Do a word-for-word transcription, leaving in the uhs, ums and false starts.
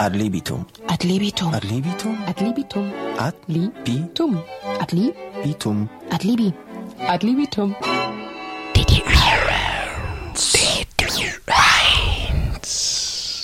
Ad libitum. Ad libitum. Ad libitum. Ad libitum. Ad libitum. Ad libitum. libitum. Ad libi. Ad libitum. D D R.